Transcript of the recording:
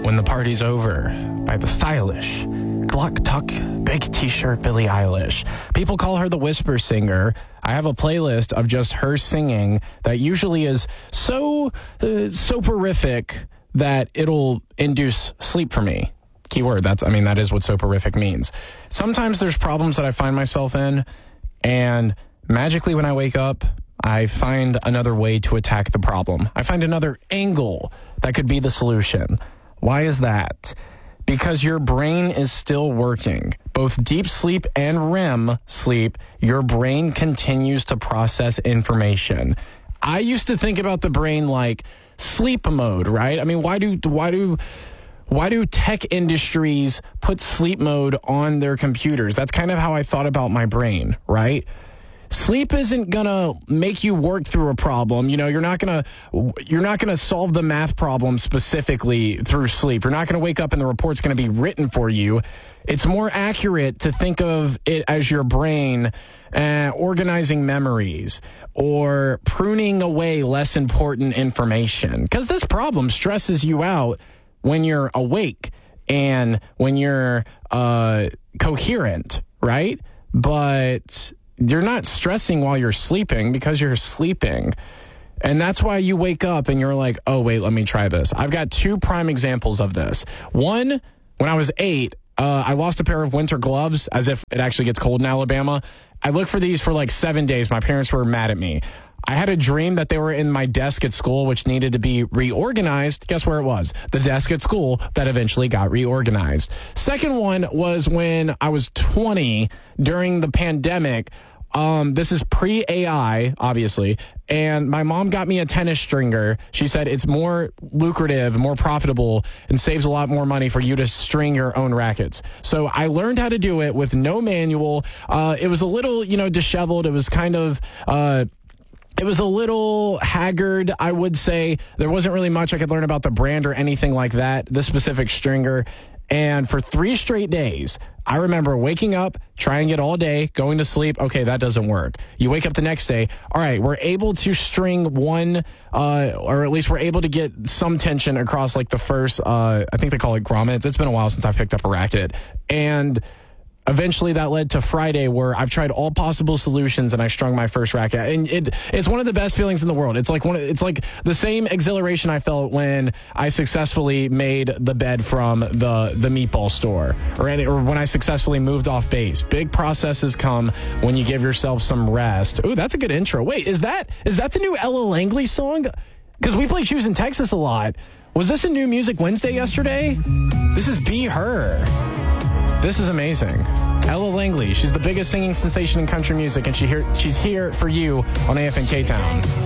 When the Party's Over by the stylish Gluck Tuck Big T-shirt Billie Eilish. People call her the whisper singer. I have a playlist of just her singing that usually is so soporific that it'll induce sleep for me. Keyword, that is what soporific means. Sometimes there's problems that I find myself in, and magically when I wake up, I find another way to attack the problem. I find another angle that could be the solution. Why is that? Because your brain is still working. Both deep sleep and REM sleep, your brain continues to process information. I used to think about the brain like sleep mode, right? I mean, why do tech industries put sleep mode on their computers? That's kind of how I thought about my brain, right? Sleep isn't gonna make you work through a problem. You're not gonna solve the math problem specifically through sleep. You're not gonna wake up and the report's gonna be written for you. It's more accurate to think of it as your brain organizing memories or pruning away less important information. Because this problem stresses you out when you're awake and when you're coherent, right? But you're not stressing while you're sleeping because you're sleeping. And that's why you wake up and you're like, oh, wait, let me try this. I've got two prime examples of this. One, when I was 8, I lost a pair of winter gloves, as if it actually gets cold in Alabama. I looked for these for like 7 days. My parents were mad at me. I had a dream that they were in my desk at school, which needed to be reorganized. Guess where it was? The desk at school that eventually got reorganized. Second one was when I was 20 during the pandemic. This is pre-AI, obviously, and my mom got me a tennis stringer. She said it's more lucrative, more profitable, and saves a lot more money for you to string your own rackets. So I learned how to do it with no manual. It was a little, disheveled. It was kind of... It was a little haggard, I would say. There wasn't really much I could learn about the brand or anything like that, this specific stringer. And for 3 straight days, I remember waking up, trying it all day, going to sleep. Okay, that doesn't work. You wake up the next day. All right, we're able to string one, or at least we're able to get some tension across like the first, I think they call it grommets. It's been a while since I picked up a racket. And eventually that led to Friday, where I've tried all possible solutions and I strung my first racket. And it's one of the best feelings in the world. It's like the same exhilaration I felt when I successfully made the bed from the meatball store, or when I successfully moved off base. Big processes come when you give yourself some rest. Ooh, that's a good intro. Wait, is that the new Ella Langley song? Because we play Choose in Texas a lot. Was this a New Music Wednesday yesterday? This is Be Her. This is amazing. Ella Langley, she's the biggest singing sensation in country music, and she's here for you on AFN K-Town.